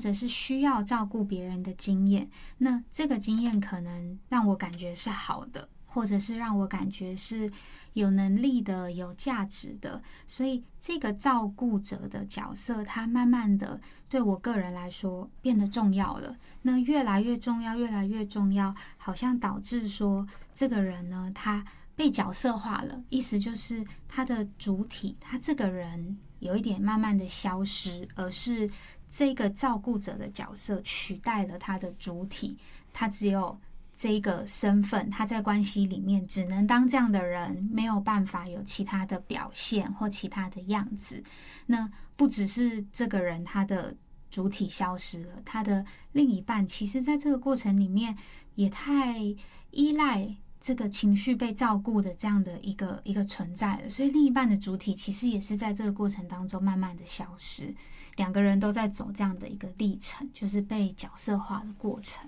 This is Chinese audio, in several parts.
者是需要照顾别人的经验，那这个经验可能让我感觉是好的，或者是让我感觉是有能力的、有价值的，所以这个照顾者的角色，它慢慢的对我个人来说变得重要了。那越来越重要，越来越重要，好像导致说这个人呢，他被角色化了，意思就是他的主体，他这个人有一点慢慢的消失，而是这个照顾者的角色取代了他的主体，他只有这个身份，他在关系里面只能当这样的人，没有办法有其他的表现或其他的样子。那不只是这个人他的主体消失了，他的另一半其实在这个过程里面也太依赖这个情绪被照顾的这样的一个存在了，所以另一半的主体其实也是在这个过程当中慢慢的消失，两个人都在走这样的一个历程，就是被角色化的过程。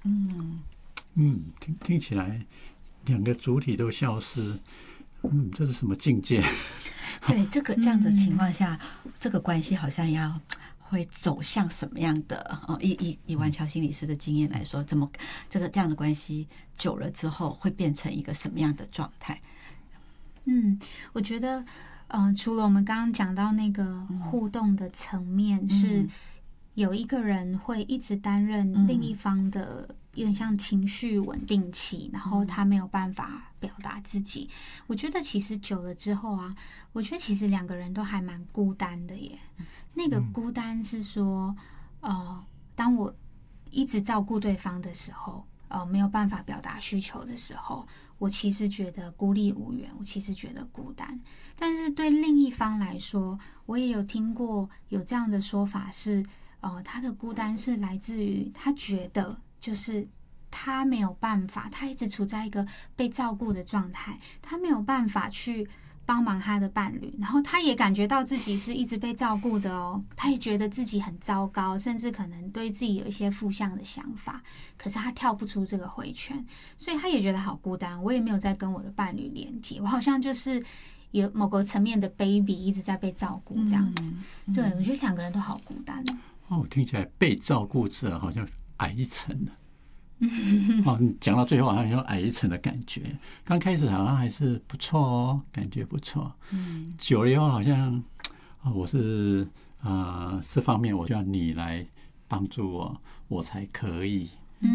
听起来两个主体都消失，这是什么境界？ 对，这样子的情况下，这个关系好像会走向什么样的？以婉乔心理师的经验来说，这样的关系久了之后会变成一个什么样的状态？ 我觉得，除了我们刚刚讲到那个互动的层面，是有一个人会一直担任另一方的，有点像情绪稳定器，然后他没有办法表达自己。我觉得其实久了之后啊，我觉得其实两个人都还蛮孤单的耶。那个孤单是说，当我一直照顾对方的时候，没有办法表达需求的时候，我其实觉得孤立无援，我其实觉得孤单。但是对另一方来说，我也有听过有这样的说法是，他的孤单是来自于他觉得就是他没有办法，他一直处在一个被照顾的状态，他没有办法去帮忙他的伴侣，然后他也感觉到自己是一直被照顾的哦，他也觉得自己很糟糕，甚至可能对自己有一些负向的想法，可是他跳不出这个回圈，所以他也觉得好孤单。我也没有在跟我的伴侣连接，我好像就是有某个层面的 baby 一直在被照顾这样子。对，我觉得两个人都好孤单听起来被照顾者好像矮一层了。你讲到最后好像有矮一层的感觉，刚开始好像还是不错哦，感觉不错。久了以后好像我是这方面我就要你来帮助我，我才可以。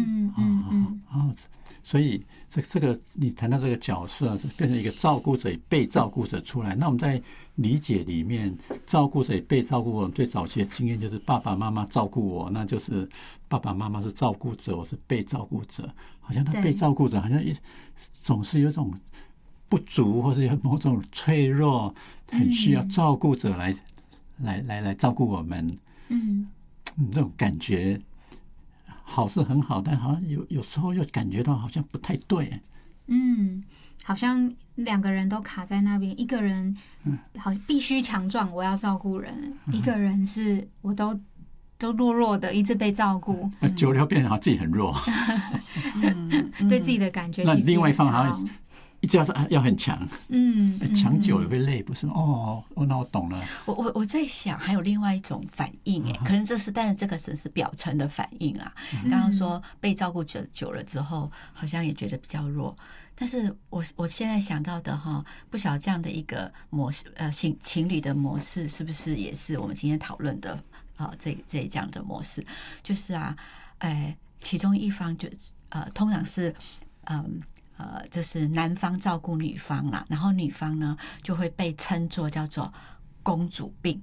所以这个你谈到这个角色变成一个照顾者与被照顾者出来，那我们在理解里面，照顾者与被照顾我们最早期的经验就是爸爸妈妈照顾我，那就是爸爸妈妈是照顾者，我是被照顾者，好像他被照顾者好像总是有种不足，或者有某种脆弱，很需要照顾者来照顾我们。那种感觉好是很好，但好像有时候又感觉到好像不太对。 好像两个人都卡在那边，一个人好必须强壮，我要照顾人；一个人是我都弱弱的，一直被照顾。 久了变成好像自己很弱， 对自己的感觉其实那另外一方也好像一直要很强，强久也会累，不是？那我懂了。 我在想，还有另外一种反应，可能但是这个是表层的反应啊。刚刚说被照顾者久了之后，好像也觉得比较弱。但是我现在想到的不晓得这样的一个模式，情侣的模式是不是也是我们今天讨论的这样的模式？就是其中一方通常是就是男方照顾女方啦，然后女方呢就会被称作叫做公主病。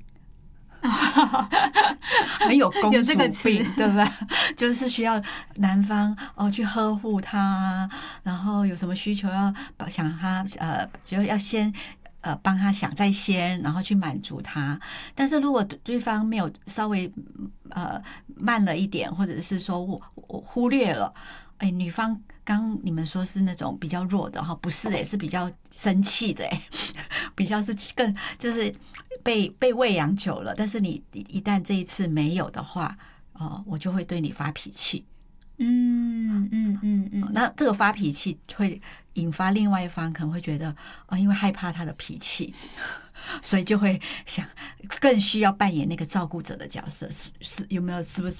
很有公主病，对吧？就是需要男方去呵护她，然后有什么需求要想他就要先帮他想在先，然后去满足他。但是如果对方没有稍微慢了一点，或者是说我忽略了。女方刚你们说是那种比较弱的不是是比较生气的比较是更就是被喂养久了，但是你一旦这一次没有的话，我就会对你发脾气。那这个发脾气会引发另外一方可能会觉得因为害怕他的脾气，所以就会想更需要扮演那个照顾者的角色，是有没有？是不是